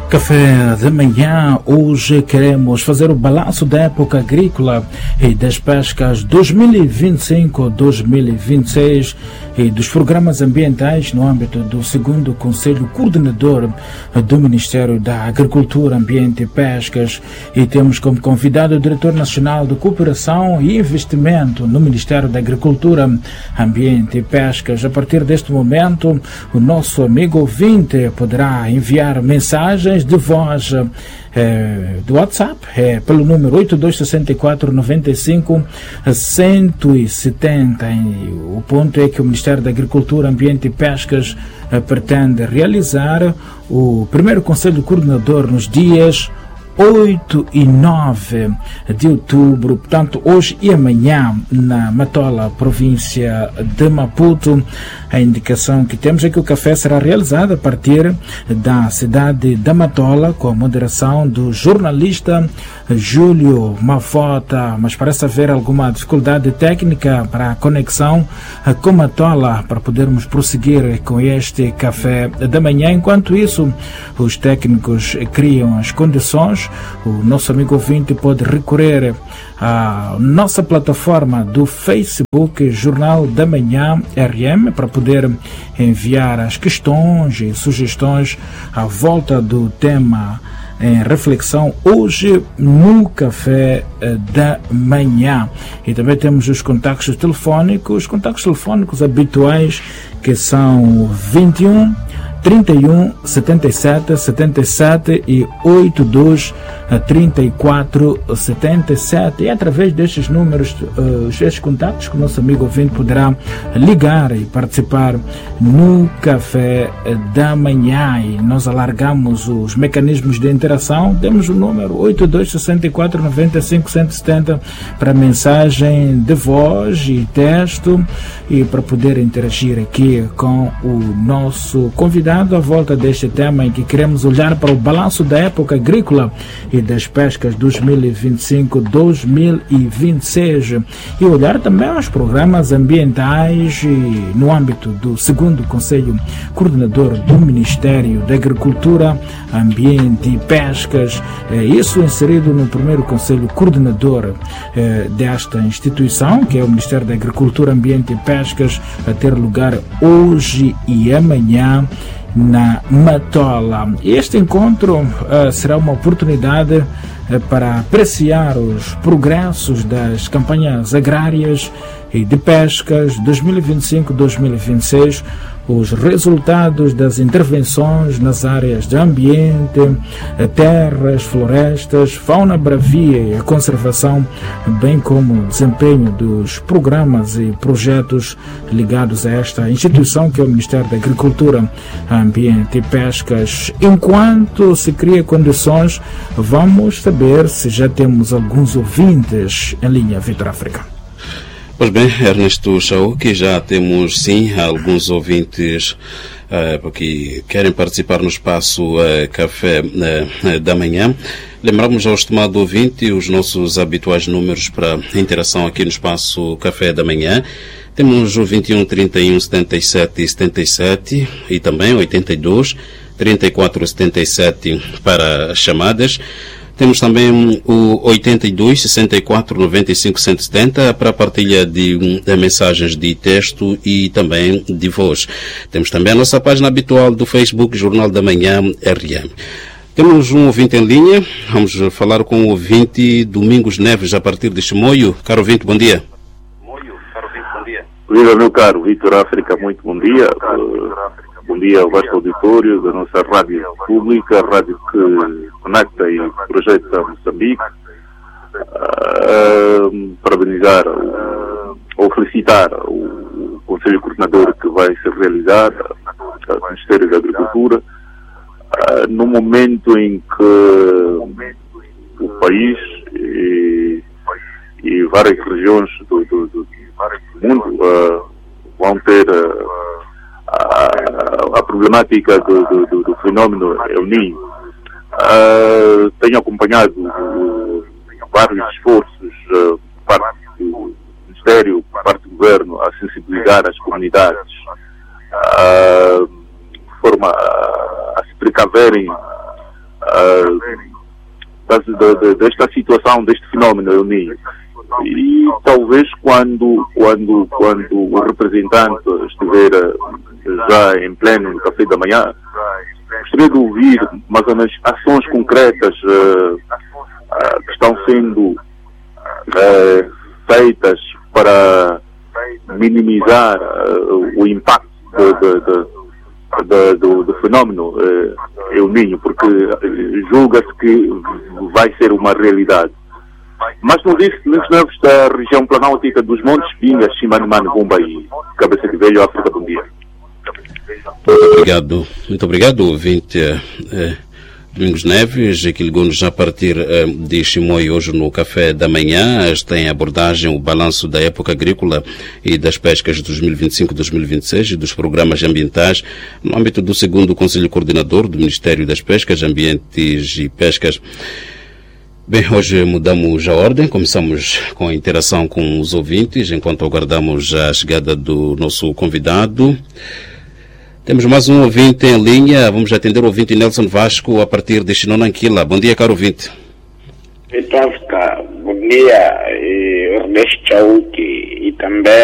Café da manhã, hoje queremos fazer o balanço da época agrícola e das pescas 2025-2026 e dos programas ambientais no âmbito do 2º Conselho Coordenador do Ministério da Agricultura, Ambiente e Pescas, e temos como convidado o Diretor Nacional de Cooperação e Investimento no Ministério da Agricultura, Ambiente e Pescas. A partir deste momento, o nosso amigo ouvinte poderá enviar mensagens de voz do WhatsApp pelo número 8264-95-170. O ponto é que o Ministério da Agricultura, Ambiente e Pescas pretende realizar o primeiro Conselho Coordenador nos dias 8 e 9 de outubro, portanto hoje e amanhã, na Matola, província de Maputo. A indicação que temos é que o café será realizado a partir da cidade da Matola, com a moderação do jornalista Júlio Mafota, mas parece haver alguma dificuldade técnica para a conexão com Matola, para podermos prosseguir com este café da manhã. Enquanto isso, os técnicos criam as condições. O nosso amigo ouvinte pode recorrer à nossa plataforma do Facebook Jornal da Manhã RM para poder enviar as questões e sugestões à volta do tema em reflexão hoje no Café da Manhã. E também temos os contactos telefônicos habituais, que são 21 31 77 77 e 82 34 77. E através destes números, estes contactos, que o nosso amigo ouvinte poderá ligar e participar no Café da Manhã. E nós alargamos os mecanismos de interação. Temos o número 82 64 95 170 para mensagem de voz e texto, e para poder interagir aqui com o nosso convidado à volta deste tema, em que queremos olhar para o balanço da época agrícola e das pescas 2025-2026 e olhar também aos programas ambientais e no âmbito do 2º Conselho Coordenador do Ministério da Agricultura, Ambiente e Pescas, isso inserido no 1º Conselho Coordenador desta instituição, que é o Ministério da Agricultura, Ambiente e Pescas, a ter lugar hoje e amanhã na Matola. Este encontro será uma oportunidade para apreciar os progressos das campanhas agrárias e de pescas 2025-2026, os resultados das intervenções nas áreas de ambiente, terras, florestas, fauna bravia e a conservação, bem como o desempenho dos programas e projetos ligados a esta instituição, que é o Ministério da Agricultura, Ambiente e Pescas. Enquanto se cria condições, vamos saber se já temos alguns ouvintes em linha. Vitor África. Pois bem, Ernesto Chauque, já temos sim alguns ouvintes que querem participar no espaço Café da Manhã. Lembramos ao estimado ouvinte os nossos habituais números para interação aqui no espaço Café da Manhã. Temos o 21 31 77 77 e também 82 34 77 para chamadas. Temos também o 82 64 95 170 para a partilha de mensagens de texto e também de voz. Temos também a nossa página habitual do Facebook Jornal da Manhã RM. Temos um ouvinte em linha. Vamos falar com o ouvinte Domingos Neves a partir de Chimoio. Caro ouvinte, bom dia. Viva, meu caro Vitor África, muito bom dia. Bom dia ao vasto auditório da nossa rádio pública, a rádio que conecta e projeta Moçambique. Parabenizar ou felicitar o Conselho Coordenador que vai ser realizado, o Ministério da Agricultura, no momento em que o país e várias regiões do mundo vão ter a problemática do fenómeno El Niño. Tenho acompanhado vários esforços por parte do Ministério, por parte do Governo, a sensibilizar as comunidades, de forma a se precaverem desta situação, deste fenómeno El Niño. E talvez quando o representante estiver já em pleno no café da manhã, gostaria de ouvir mais ou menos ações concretas que estão sendo feitas para minimizar o impacto do fenómeno El Niño, porque julga-se que vai ser uma realidade. Mas não disse nos novos da região planáltica dos Montes Pingas, Chimanimano, Bomba e Cabeça de Velho, África. Bom dia. Muito obrigado, ouvinte Domingos Neves, que ligou-nos a partir de Chimoio hoje no Café da Manhã. Tem abordagem o balanço da época agrícola e das pescas de 2025-2026 e dos programas ambientais no âmbito do 2º Conselho Coordenador do Ministério das Pescas, Ambientes e Pescas. Bem, hoje mudamos a ordem, começamos com a interação com os ouvintes, enquanto aguardamos a chegada do nosso convidado. Temos mais um ouvinte em linha, vamos atender o ouvinte Nelson Vasco a partir de Chinonanquila. Bom dia, caro ouvinte. Bom dia, Ernesto Chauque, e também